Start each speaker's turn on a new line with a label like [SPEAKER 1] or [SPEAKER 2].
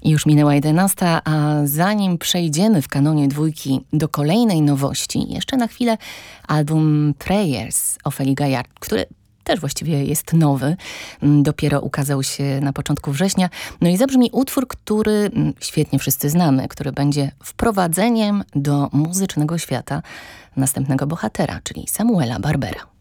[SPEAKER 1] Już minęła 11, a zanim przejdziemy w kanonie dwójki do kolejnej nowości, jeszcze na chwilę album Prayers Ofeli Gayard, który też właściwie jest nowy, dopiero ukazał się na początku września. No i zabrzmi utwór, który świetnie wszyscy znamy, który będzie wprowadzeniem do muzycznego świata następnego bohatera, czyli Samuela Barbera.